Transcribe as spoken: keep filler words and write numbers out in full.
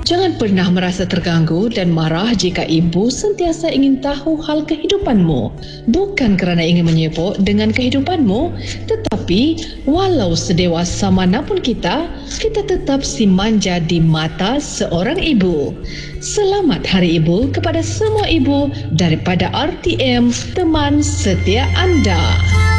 Jangan pernah merasa terganggu dan marah jika ibu sentiasa ingin tahu hal kehidupanmu. Bukan kerana ingin menyebut dengan kehidupanmu, tetapi walau sedewasa manapun kita, kita tetap si manja di mata seorang ibu. Selamat Hari Ibu kepada semua ibu daripada R T M, teman setia anda.